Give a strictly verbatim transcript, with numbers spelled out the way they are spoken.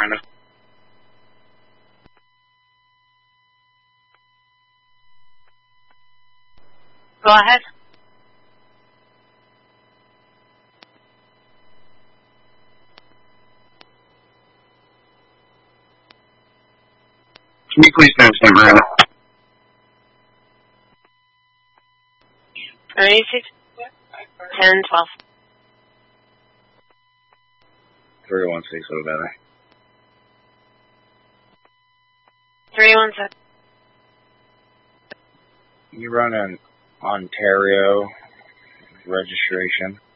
Miranda. Go ahead. Can you please timestamp Miranda? thirty-six, ten, twelve. three one six, what about it? three one seven. You run an Ontario registration.